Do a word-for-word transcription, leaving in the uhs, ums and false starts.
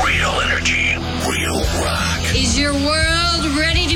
Real energy, real rock. Is your world ready